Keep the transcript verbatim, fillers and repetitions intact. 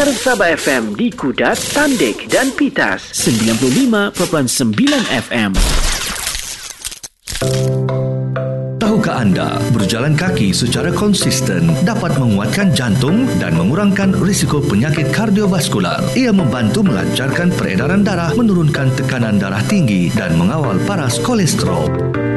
Dengar Sabah F M di Kudat, Tandik dan Pitas sembilan puluh lima perpuluhan sembilan F M. Tahukah anda, berjalan kaki secara konsisten dapat menguatkan jantung dan mengurangkan risiko penyakit kardiovaskular. Ia membantu melancarkan peredaran darah, menurunkan tekanan darah tinggi dan mengawal paras kolesterol.